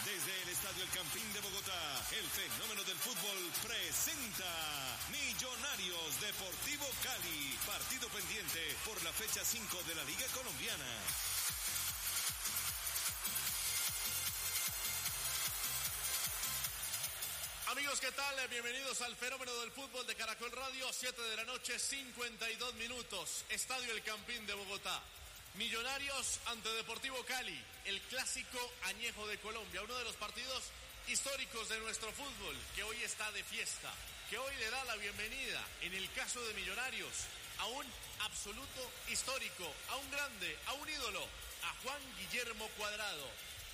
Desde el Estadio El Campín de Bogotá, el fenómeno del fútbol presenta Millonarios Deportivo Cali, partido pendiente por la fecha 5 de la Liga Colombiana. Amigos, ¿qué tal? Bienvenidos al fenómeno del fútbol de Caracol Radio, 7 de la noche, 52 minutos, Estadio El Campín de Bogotá. Millonarios ante Deportivo Cali, el clásico añejo de Colombia, uno de los partidos históricos de nuestro fútbol, que hoy está de fiesta, que hoy le da la bienvenida, en el caso de Millonarios, a un absoluto histórico, a un grande, a un ídolo, a Juan Guillermo Cuadrado.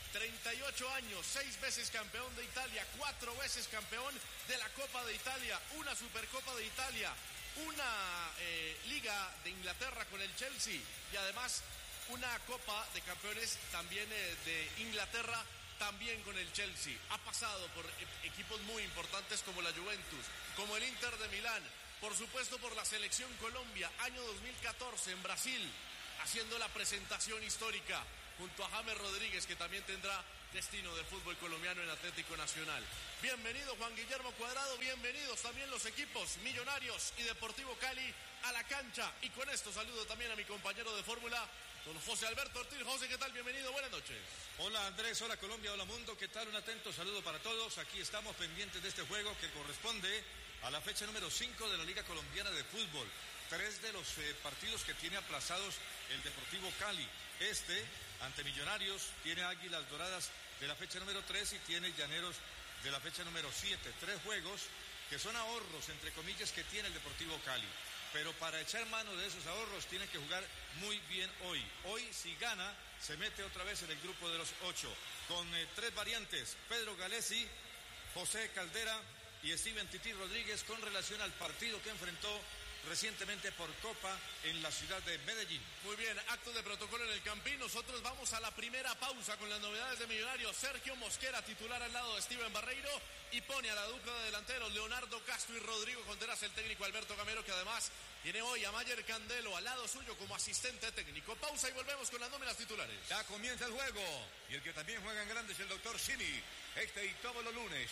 38 años, 6 veces campeón de Italia, 4 veces campeón de la Copa de Italia, una Supercopa de Italia, una Liga de Inglaterra con el Chelsea y además una Copa de Campeones también de Inglaterra, también con el Chelsea. Ha pasado por equipos muy importantes como la Juventus, como el Inter de Milán, por supuesto por la Selección Colombia, año 2014 en Brasil, haciendo la presentación histórica junto a James Rodríguez, que también tendrá destino del fútbol colombiano en Atlético Nacional. Bienvenido Juan Guillermo Cuadrado, bienvenidos también los equipos Millonarios y Deportivo Cali a la cancha. Y con esto saludo también a mi compañero de fórmula, don José Alberto Ortiz. José, ¿qué tal? Bienvenido, buenas noches. Hola Andrés, hola Colombia, hola mundo, ¿qué tal? Un atento saludo para todos. Aquí estamos pendientes de este juego que corresponde a la fecha número 5 de la Liga Colombiana de Fútbol. 3 de los partidos que tiene aplazados el Deportivo Cali. Ante Millonarios, tiene Águilas Doradas de la fecha número 3 y tiene Llaneros de la fecha número 7. 3 juegos que son ahorros, entre comillas, que tiene el Deportivo Cali. Pero para echar mano de esos ahorros tiene que jugar muy bien hoy. Hoy, si gana, se mete otra vez en el grupo de los 8. Con 3 variantes, Pedro Galesi, José Caldera y Steven Tití Rodríguez con relación al partido que enfrentó recientemente por Copa en la ciudad de Medellín. Muy bien, acto de protocolo en el Campín. Nosotros vamos a la primera pausa con las novedades de Millonarios. Sergio Mosquera, titular al lado de Steven Barreiro, y pone a la dupla de delanteros Leonardo Castro y Rodrigo Contreras, el técnico Alberto Gamero, que además tiene hoy a Mayer Candelo al lado suyo como asistente técnico. Pausa y volvemos con las nóminas titulares. Ya comienza el juego, y el que también juega en grande es el doctor Simi. Y todos los lunes,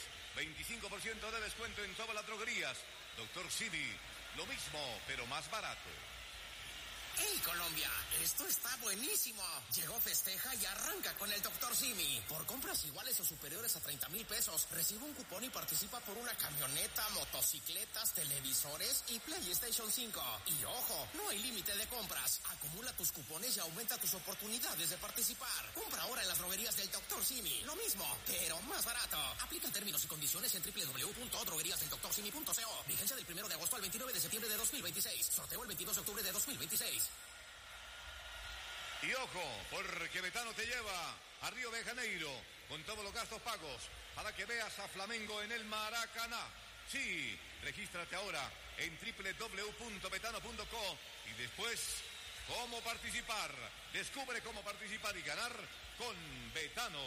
25% de descuento en todas las droguerías. Doctor Simi, lo mismo, pero más barato. ¡Hey Colombia! Esto está buenísimo. Llegó Festeja y arranca con el Dr. Simi. Por compras iguales o superiores a 30,000 pesos, recibe un cupón y participa por una camioneta, motocicletas, televisores y PlayStation 5. Y ojo, no hay límite de compras. Acumula tus cupones y aumenta tus oportunidades de participar. Compra ahora en las droguerías del Dr. Simi. Lo mismo, pero más barato. Aplican términos y condiciones en www.drogueriasdeldoctorsimi.co. Vigencia del 1 de agosto al 29 de septiembre de 2026. Sorteo el 22 de octubre de 2026. Y ojo, porque Betano te lleva a Río de Janeiro con todos los gastos pagos para que veas a Flamengo en el Maracaná. Sí, regístrate ahora en www.betano.co y después cómo participar. Descubre cómo participar y ganar con Betano.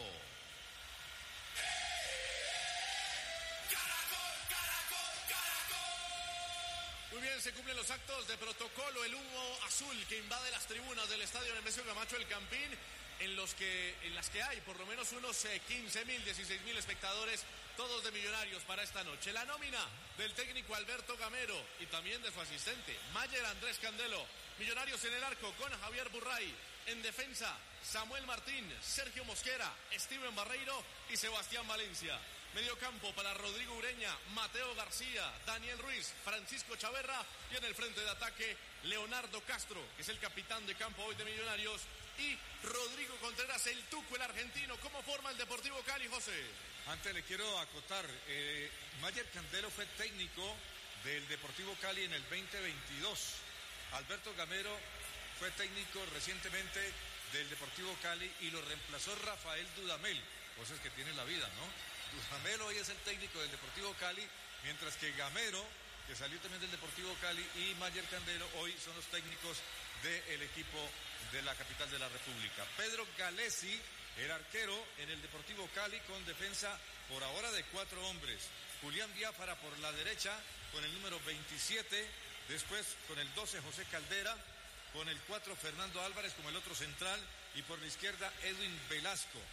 Muy bien, se cumplen los actos de protocolo, el humo azul que invade las tribunas del estadio Nemesio Camacho El Campín, en las que hay por lo menos unos 15,000, 16,000 espectadores, todos de Millonarios para esta noche. La nómina del técnico Alberto Gamero y también de su asistente, Mayer Andrés Candelo. Millonarios en el arco con Javier Burray. En defensa, Samuel Martín, Sergio Mosquera, Steven Barreiro y Sebastián Valencia. Medio campo para Rodrigo Ureña, Mateo García, Daniel Ruiz, Francisco Chaverra y en el frente de ataque Leonardo Castro, que es el capitán de campo hoy de Millonarios, y Rodrigo Contreras, el Tuco, el argentino. ¿Cómo forma el Deportivo Cali, José? Antes le quiero acotar, Mayer Candelo fue técnico del Deportivo Cali en el 2022. Alberto Gamero fue técnico recientemente del Deportivo Cali y lo reemplazó Rafael Dudamel, cosas que tiene la vida, ¿no? Dudamel hoy es el técnico del Deportivo Cali, mientras que Gamero, que salió también del Deportivo Cali, y Mayer Candelo hoy son los técnicos del equipo de la capital de la República. Pedro Galesi, el arquero en el Deportivo Cali, con defensa por ahora de 4 hombres. Julián Biafara por la derecha con el número 27, después con el 12 José Caldera, con el 4 Fernando Álvarez como el otro central, y por la izquierda Edwin Velasco.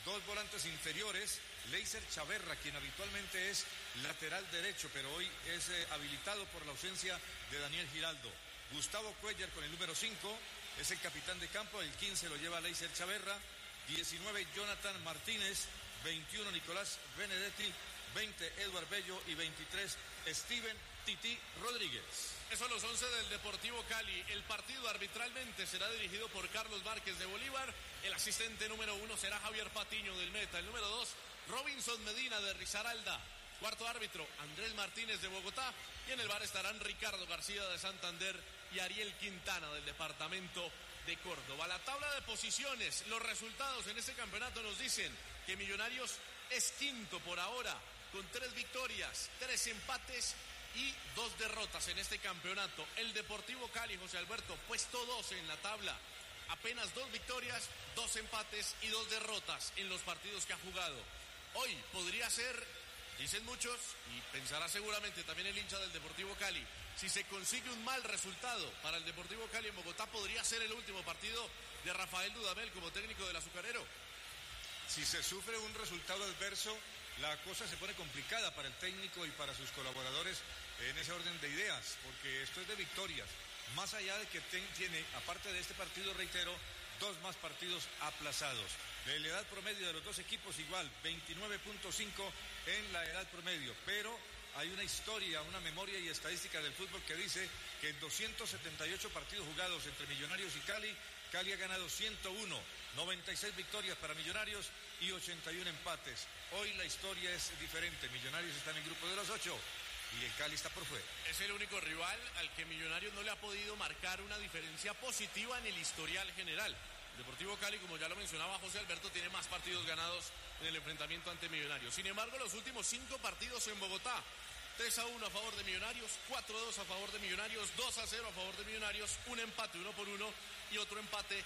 2 volantes inferiores, Leiser Chaverra, quien habitualmente es lateral derecho, pero hoy es habilitado por la ausencia de Daniel Giraldo. Gustavo Cuellar con el número 5, es el capitán de campo, el 15 lo lleva Leiser Chaverra, 19 Jonathan Martínez, 21 Nicolás Benedetti, 20 Edward Bello y 23 Steven Titi Rodríguez. Esos son los 11 del Deportivo Cali. El partido arbitralmente será dirigido por Carlos Márquez de Bolívar. El asistente número 1 será Javier Patiño del Meta. El número 2, Robinson Medina de Risaralda. Cuarto árbitro, Andrés Martínez de Bogotá. Y en el bar estarán Ricardo García de Santander y Ariel Quintana del departamento de Córdoba. La tabla de posiciones, los resultados en este campeonato nos dicen que Millonarios es quinto por ahora, con 3 victorias, 3 empates y 2 derrotas en este campeonato. El Deportivo Cali, José Alberto, puesto 12 en la tabla, apenas 2 victorias, 2 empates y 2 derrotas en los partidos que ha jugado. Hoy podría ser, dicen muchos, y pensará seguramente también el hincha del Deportivo Cali, si se consigue un mal resultado para el Deportivo Cali en Bogotá, podría ser el último partido de Rafael Dudamel como técnico del Azucarero. Si se sufre un resultado adverso, la cosa se pone complicada para el técnico y para sus colaboradores en ese orden de ideas, porque esto es de victorias. Más allá de que tiene, aparte de este partido, reitero, 2 más partidos aplazados. La edad promedio de los 2 equipos igual, 29.5 en la edad promedio, pero hay una historia, una memoria y estadística del fútbol que dice que en 278 partidos jugados entre Millonarios y Cali, Cali ha ganado 101, 96 victorias para Millonarios y 81 empates. Hoy la historia es diferente. Millonarios está en el grupo de los 8 y el Cali está por fuera. Es el único rival al que Millonarios no le ha podido marcar una diferencia positiva en el historial general. Deportivo Cali, como ya lo mencionaba José Alberto, tiene más partidos ganados en el enfrentamiento ante Millonarios. Sin embargo, los últimos 5 partidos en Bogotá, 3-1 a favor de Millonarios, 4-2 a favor de Millonarios, 2-0 a favor de Millonarios, un empate 1-1 y otro empate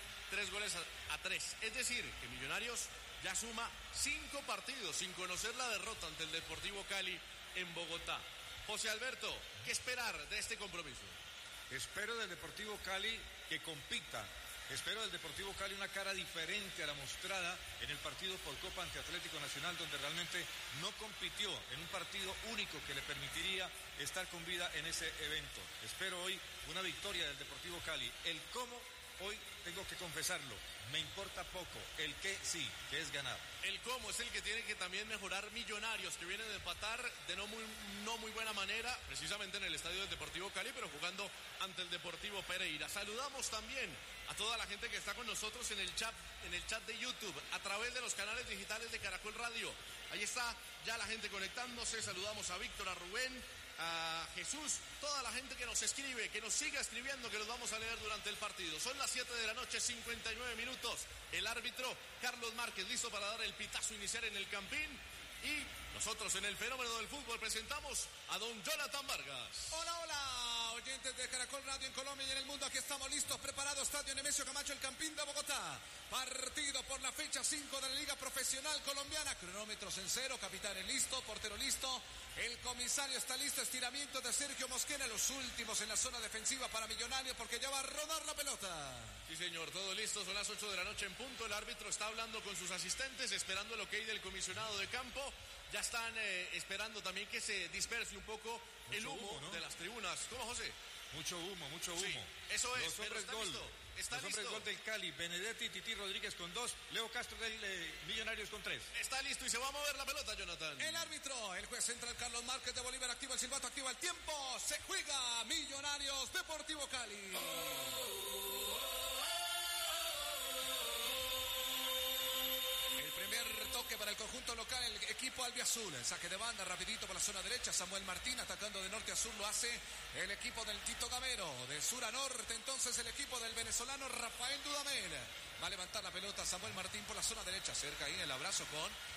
3-3. Es decir, que Millonarios ya suma 5 partidos sin conocer la derrota ante el Deportivo Cali en Bogotá. José Alberto, ¿qué esperar de este compromiso? Espero del Deportivo Cali que compita. Espero del Deportivo Cali una cara diferente a la mostrada en el partido por Copa ante Atlético Nacional, donde realmente no compitió en un partido único que le permitiría estar con vida en ese evento. Espero hoy una victoria del Deportivo Cali. El cómo, hoy tengo que confesarlo, me importa poco. El qué sí, que es ganar. El cómo es el que tiene que también mejorar Millonarios, que viene de empatar de no muy buena manera, precisamente en el estadio del Deportivo Cali, pero jugando ante el Deportivo Pereira. Saludamos también a toda la gente que está con nosotros en el chat de YouTube, a través de los canales digitales de Caracol Radio. Ahí está ya la gente conectándose. Saludamos a Víctor, a Rubén, a Jesús, toda la gente que nos escribe, que nos siga escribiendo, que los vamos a leer durante el partido. Son las 7 de la noche, 59 minutos. El árbitro Carlos Márquez listo para dar el pitazo inicial en el Campín. Y nosotros en el Fenómeno del Fútbol presentamos a don Jonathan Vargas. Hola, hola, oyentes de Caracol Radio en Colombia y en el mundo. Aquí estamos listos, preparados. Estadio Nemesio Camacho, el Campín de Bogotá. Partido por la fecha 5 de la Liga Profesional Colombiana. Cronómetros en cero, capitanes listo, portero listo. El comisario está listo. Estiramiento de Sergio Mosquera. Los últimos en la zona defensiva para Millonarios porque ya va a rodar la pelota. Sí, señor, todo listo. Son las 8 de la noche en punto. El árbitro está hablando con sus asistentes, esperando el ok del comisionado de campo. Ya están esperando también que se disperse un poco el humo, ¿no?, de las tribunas. ¿Cómo, José? Mucho humo. Sí, eso es. Los hombres gol. Está los listo. Hombres gol del Cali. Benedetti, Titi Rodríguez con 2. Leo Castro del Millonarios con 3. Está listo y se va a mover la pelota, Jonathan. El árbitro, el juez central Carlos Márquez de Bolívar, activa el silbato, activa el tiempo. Se juega Millonarios Deportivo Cali. Toque para el conjunto local, el equipo albiazul. Saque de banda rapidito por la zona derecha. Samuel Martín atacando de norte a sur. Lo hace el equipo del Tito Gamero. De sur a norte entonces el equipo del venezolano Rafael Dudamel. Va a levantar la pelota Samuel Martín por la zona derecha. Cerca ahí el abrazo con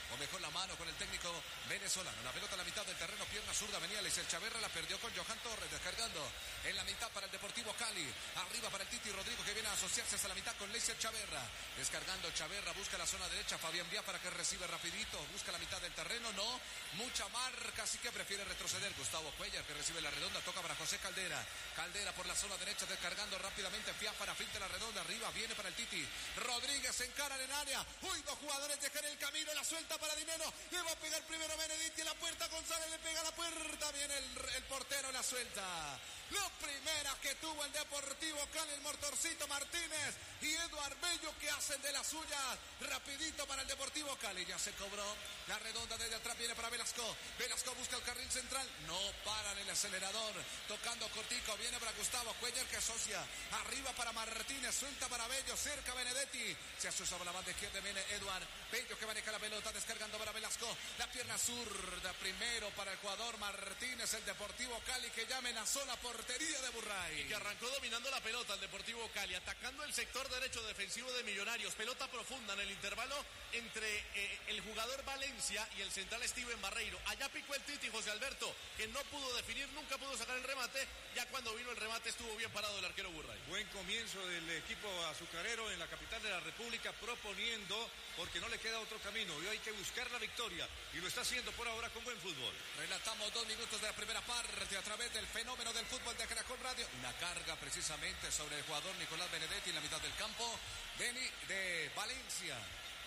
o mejor la mano con el técnico venezolano. La pelota a la mitad del terreno, pierna zurda, venía Leiser Chaverra, la perdió con Johan Torres, descargando en la mitad para el Deportivo Cali. Arriba para el Titi Rodrigo, que viene a asociarse hasta la mitad con Leiser Chaverra. Descargando Chaverra, busca la zona derecha, Fabián Biafara, que recibe rapidito, busca la mitad del terreno, no, mucha marca, así que prefiere retroceder. Gustavo Cuellar, que recibe la redonda, toca para José Caldera. Caldera por la zona derecha, descargando rápidamente, Biafara, finta la redonda, arriba, viene para el Titi. Rodríguez encara en el área. Uy, dos jugadores dejan el camino, la suelta para Dinero. Le va a pegar primero Benedetti en la puerta, González le pega a la puerta, viene el portero, la suelta. La primera que tuvo el Deportivo Cali, el Motorcito Martínez y Eduard Bello, que hacen de las suyas. Rapidito para el Deportivo Cali, ya se cobró. La redonda desde atrás viene para Velasco. Velasco busca el carril central, no paran el acelerador. Tocando cortico, viene para Gustavo Cuellar, que asocia. Arriba para Martínez, suelta para Bello, cerca Benedetti. Se asocia por la banda izquierda, viene Eduard Bello, que maneja la pelota, descargando para Velasco. La pierna zurda, primero para el jugador Martínez, el Deportivo Cali, que ya amenazó la portería de Burray. Y que arrancó dominando la pelota el Deportivo Cali, atacando el sector derecho defensivo de Millonarios. Pelota profunda en el intervalo entre el jugador Valencia y el central Steven Barreiro. Allá picó el Titi, José Alberto, que no pudo definir, nunca pudo sacar el remate. Ya cuando vino el remate estuvo bien parado el arquero Burray. Buen comienzo del equipo azucarero en la capital de la República, proponiendo, porque no le queda otro camino. Y hay que buscar la victoria. Y lo está haciendo por ahora con buen fútbol. Relatamos 2 minutos de la primera parte a través del fenómeno del fútbol de Caracol Radio. Una carga precisamente sobre el jugador Nicolás Benedetti en la mitad del campo. Beni de Valencia.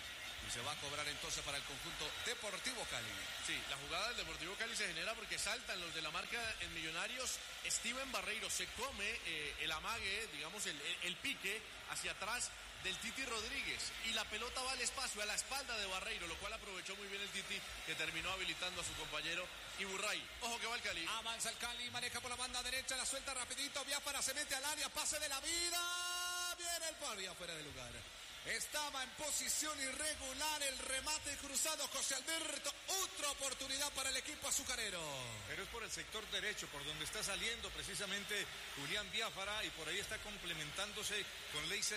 Y se va a cobrar entonces para el conjunto Deportivo Cali. Sí, la jugada del Deportivo Cali se genera porque saltan los de la marca en Millonarios. Steven Barreiro se come el amague, digamos el pique hacia atrás del Titi Rodríguez. Y la pelota va al espacio, a la espalda de Barreiro, lo cual aprovechó muy bien el Titi, que terminó habilitando a su compañero Iburray. Ojo que va el Cali. Avanza el Cali, maneja por la banda derecha, la suelta rapidito, Biafara se mete al área, pase de la vida. Viene el palo, fuera de lugar. Estaba en posición irregular, el remate cruzado, José Alberto. Otra oportunidad para el equipo azucarero. Pero es por el sector derecho, por donde está saliendo precisamente Julián Biafara, y por ahí está complementándose con Leiser